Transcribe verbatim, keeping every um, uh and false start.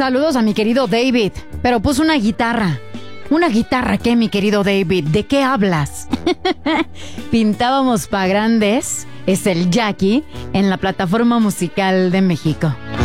Saludos a mi querido David, pero puso una guitarra. ¿Una guitarra qué, mi querido David? ¿De qué hablas? Pintábamos pa' grandes, es el Jackie, en la plataforma musical de México.